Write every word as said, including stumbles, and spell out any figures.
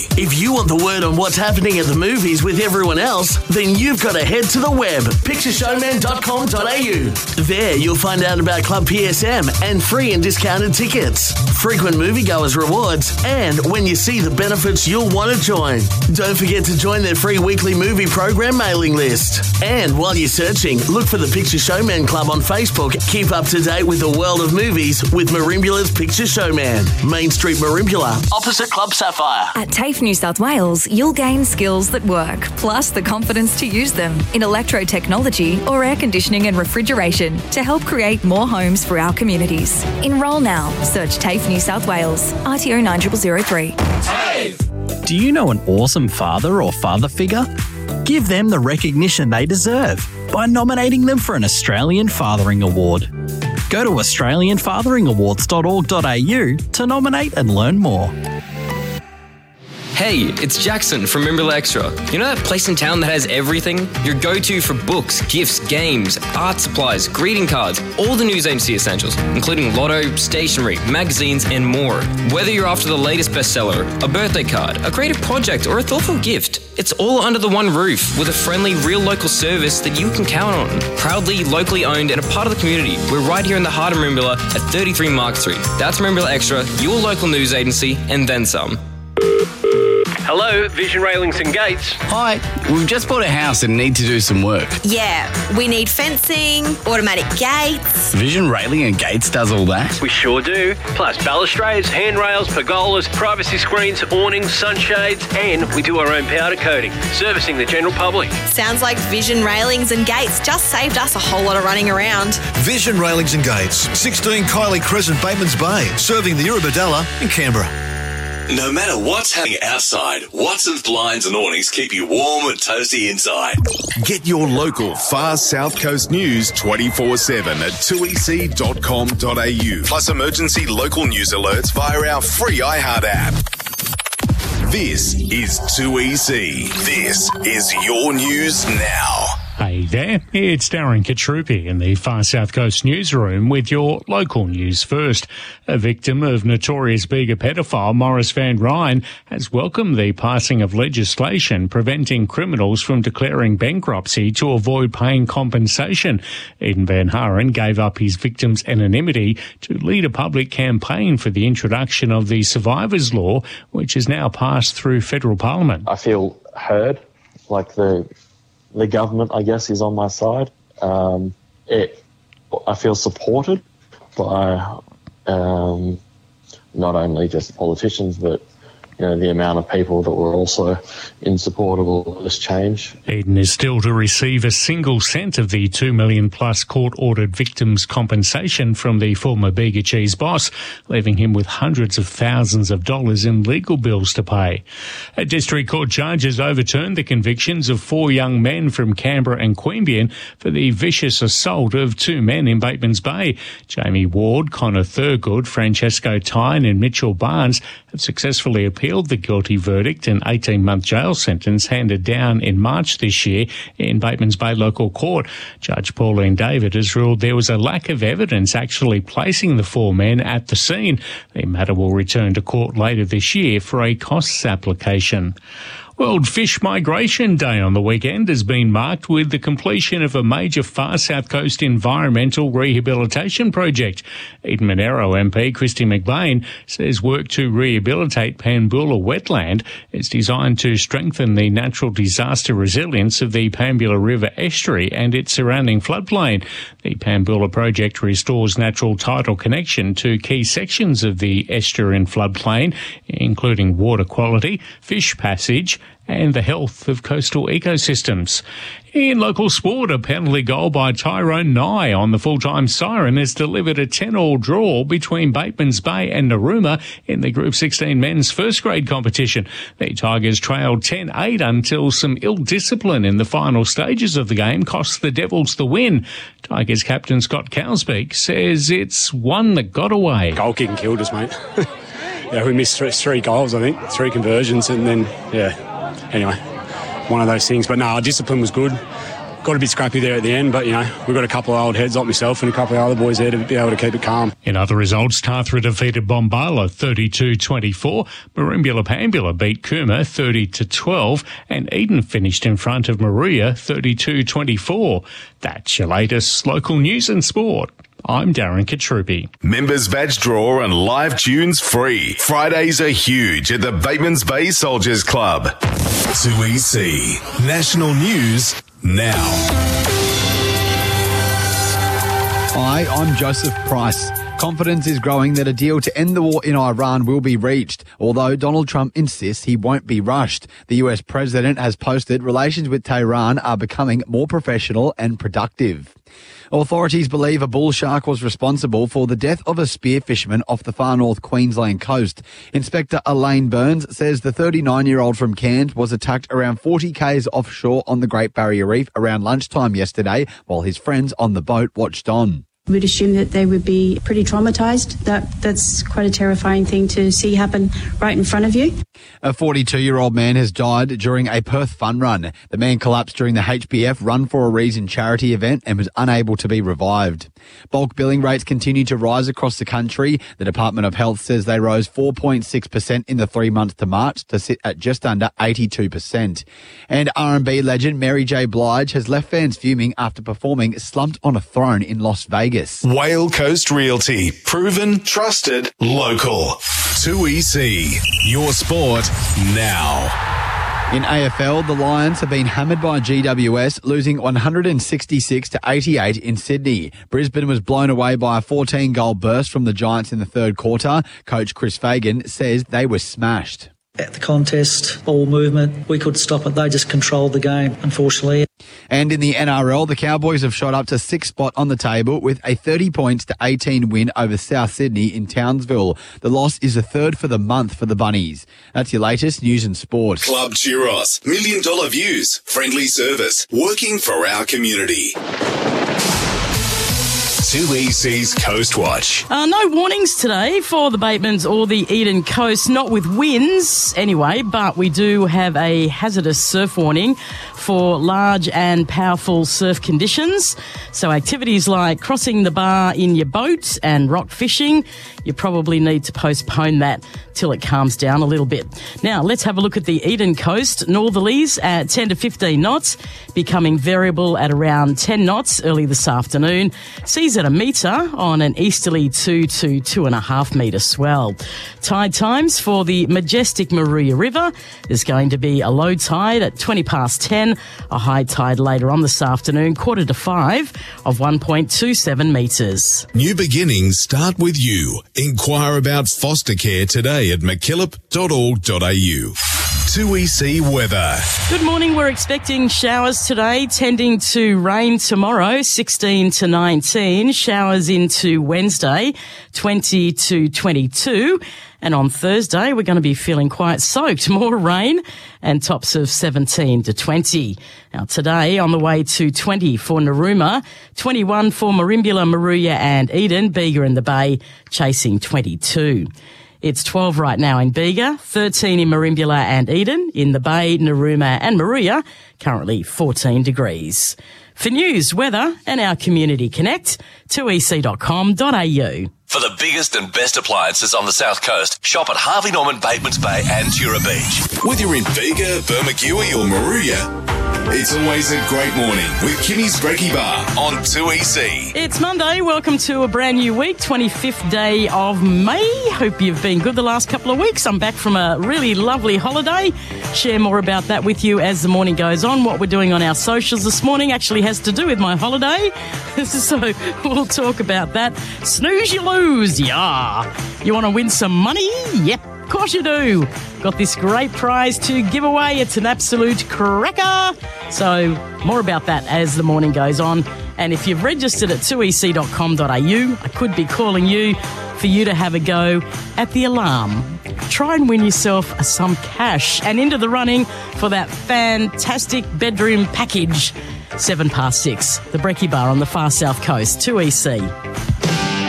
If you want the word on what's happening at the movies with everyone else, then you've got to head to the web, picture showman dot com dot a u. There you'll find out about Club P S M and free and discounted tickets, frequent moviegoers rewards, and when you see the benefits you'll want to join. Don't forget to join their free weekly movie program mailing list. And while you're searching, look for the Picture Showman Club on Facebook. Keep up to date with the world of movies with Marimbula's Picture Showman. Main Street Marimbula, opposite Club Sapphire. At TAFE New South Wales, you'll gain skills that work, plus the confidence to use them in electro-technology or air conditioning and refrigeration to help create more homes for our communities. Enrol now. Search TAFE New South Wales. R T O nine zero zero three. TAFE! Do you know an awesome father or father figure? Give them the recognition they deserve by nominating them for an Australian Fathering Award. Go to australian fathering awards dot org dot a u to nominate and learn more. Hey, it's Jackson from Marimbula Extra. You know that place in town that has everything? Your go-to for books, gifts, games, art supplies, greeting cards, all the news agency essentials, including lotto, stationery, magazines, and more. Whether you're after the latest bestseller, a birthday card, a creative project, or a thoughtful gift, it's all under the one roof with a friendly, real local service that you can count on. Proudly, locally owned, and a part of the community. We're right here in the heart of Marimbula at thirty-three Mark Street. That's Marimbula Extra, your local news agency, and then some. Hello, Vision Railings and Gates. Hi, we've just bought a house and need to do some work. Yeah, we need fencing, automatic gates. Vision Railing and Gates does all that? We sure do. Plus balustrades, handrails, pergolas, privacy screens, awnings, sunshades, and we do our own powder coating, servicing the general public. Sounds like Vision Railings and Gates just saved us a whole lot of running around. Vision Railings and Gates, sixteen Kylie Crescent, Batemans Bay, serving the Eurobodalla in Canberra. No matter what's happening outside, Watson's Blinds and Awnings keep you warm and toasty inside. Get your local Far South Coast news twenty-four seven at two e c dot com dot a u. Plus emergency local news alerts via our free iHeart app. This is two E C. This is your news now. Hey there, it's Darren Katrupi in the Far South Coast newsroom with your local news first. A victim of notorious Bega pedophile Morris Van Ryn has welcomed the passing of legislation preventing criminals from declaring bankruptcy to avoid paying compensation. Eden Van Haren gave up his victim's anonymity to lead a public campaign for the introduction of the Survivors Law, which is now passed through federal parliament. I feel heard, like the... The government, I guess, is on my side. Um, it, I feel supported by um, not only just politicians, but you know, the amount of people that were also in support of all this change. Eden is still to receive a single cent of the two million plus court-ordered victims' compensation from the former Bega Cheese boss, leaving him with hundreds of thousands of dollars in legal bills to pay. A district court judge has overturned the convictions of four young men from Canberra and Queanbeyan for the vicious assault of two men in Batemans Bay. Jamie Ward, Connor Thurgood, Francesco Tyne and Mitchell Barnes have successfully appealed the guilty verdict and eighteen-month jail sentence handed down in March this year in Batemans Bay Local Court. Judge Pauline David has ruled there was a lack of evidence actually placing the four men at the scene. The matter will return to court later this year for a costs application. World Fish Migration Day on the weekend has been marked with the completion of a major Far South Coast environmental rehabilitation project. Eden Monaro M P Christy McBain says work to rehabilitate Panbula wetland is designed to strengthen the natural disaster resilience of the Panbula River estuary and its surrounding floodplain. The Panbula project restores natural tidal connection to key sections of the estuarine floodplain, including water quality, fish passage, and the health of coastal ecosystems. In local sport, a penalty goal by Tyrone Nye on the full-time Siren has delivered a ten-all draw between Batemans Bay and Narooma in the Group sixteen men's first-grade competition. The Tigers trailed ten eight until some ill-discipline in the final stages of the game cost the Devils the win. Tigers captain Scott Cowsbeak says it's one that got away. Goal kicking killed us, mate. Yeah, we missed three, three goals, I think, three conversions, and then, yeah, anyway, one of those things. But no, our discipline was good. got a bit scrappy there at the end, but, you know, we've got a couple of old heads like myself and a couple of other boys there to be able to keep it calm. In other results, Tathra defeated Bombala thirty-two twenty-four, Merimbula Pambula beat Cooma thirty to twelve, and Eden finished in front of Maruya thirty-two twenty-four. That's your latest local news and sport. I'm Darren Katrupi. Members badge draw and live tunes free. Fridays are huge at the Batemans Bay Soldiers Club. two E C National News now. Hi, I'm Joseph Price. Confidence is growing that a deal to end the war in Iran will be reached, although Donald Trump insists he won't be rushed. The U S president has posted relations with Tehran are becoming more professional and productive. Authorities believe a bull shark was responsible for the death of a spear fisherman off the far north Queensland coast. Inspector Elaine Burns says the thirty-nine-year-old from Cairns was attacked around forty kays offshore on the Great Barrier Reef around lunchtime yesterday, while his friends on the boat watched on. We'd assume that they would be pretty traumatised. That That's quite a terrifying thing to see happen right in front of you. A forty-two-year-old man has died during a Perth fun run. The man collapsed during the H B F Run for a Reason charity event and was unable to be revived. Bulk billing rates continue to rise across the country. The Department of Health says they rose four point six percent in the three months to March to sit at just under eighty-two percent. And R and B legend Mary J. Blige has left fans fuming after performing Slumped on a Throne in Las Vegas. Whale Coast Realty. Proven, trusted, local. two E C. Your sport now. In A F L, the Lions have been hammered by G W S, losing one hundred sixty-six to eighty-eight in Sydney. Brisbane was blown away by a fourteen-goal burst from the Giants in the third quarter. Coach Chris Fagan says they were smashed. At the contest, ball movement, we could stop it. They just controlled the game, unfortunately. And in the N R L, the Cowboys have shot up to sixth spot on the table with a thirty points to eighteen win over South Sydney in Townsville. The loss is the third for the month for the Bunnies. That's your latest news and sport. Club Churros. Million dollar views. Friendly service. Working for our community. two E C's Coast Watch. Uh, no warnings today for the Batemans or the Eden Coast, not with winds anyway, but we do have a hazardous surf warning for large and powerful surf conditions. So activities like crossing the bar in your boat and rock fishing, you probably need to postpone that till it calms down a little bit. Now, let's have a look at the Eden Coast. Northerlies at ten to fifteen knots, becoming variable at around ten knots early this afternoon. Seas at a metre on an easterly two to two and a half metre swell. Tide times for the majestic Maruya River. There's going to be a low tide at twenty past ten, a high tide later on this afternoon, quarter to five, of one point two seven metres. New beginnings start with you. Inquire about foster care today at mckillop dot org dot a u. two E C weather. Good morning. We're expecting showers today, tending to rain tomorrow, sixteen to nineteen. Showers into Wednesday, twenty to twenty-two. And on Thursday, we're going to be feeling quite soaked. More rain and tops of seventeen to twenty. Now today, on the way to twenty for Narooma, twenty-one for Merimbula, Maruya and Eden, Bega and the Bay chasing twenty-two. It's twelve right now in Bega, thirteen in Merimbula and Eden, in the Bay, Narooma and Maruya, currently fourteen degrees. For news, weather and our Community Connect, two e c dot com dot a u. For the biggest and best appliances on the South Coast, shop at Harvey Norman, Batemans Bay and Tura Beach. Whether you're in Bega, Bermagui or Maruya, it's always a great morning with Kimmy's Brekkie Bar on two E C. It's Monday. Welcome to a brand new week, twenty-fifth day of May. Hope you've been good the last couple of weeks. I'm back from a really lovely holiday. Share more about that with you as the morning goes on. What we're doing on our socials this morning actually has to do with my holiday. So we'll talk about that. Snooze, you lose. Yeah. You want to win some money? Yep. Of course you do. Got this great prize to give away. It's an absolute cracker. So more about that as the morning goes on. And if you've registered at two e c dot com dot a u, I could be calling you for you to have a go at the alarm. Try and win yourself some cash and into the running for that fantastic bedroom package. Seven past six, the Brekkie Bar on the far south coast, two E C.